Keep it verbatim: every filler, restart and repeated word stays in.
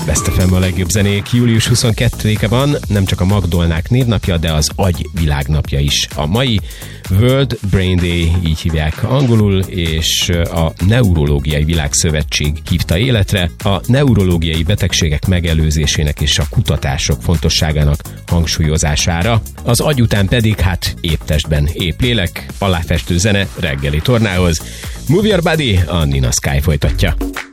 Best ef em a legjobb zenék. Július huszonkettedike van, nem csak a Magdolnák névnapja, de az agy világnapja is. A mai World Brain Day, így hívják angolul, és a Neurológiai Világszövetség hívta életre a neurológiai betegségek megelőzésének és a kutatások fontosságának hangsúlyozására. Az agy után pedig hát épp testben, épp lélek, aláfestő zene reggeli tornához. Move Your Body, a Nina Sky folytatja.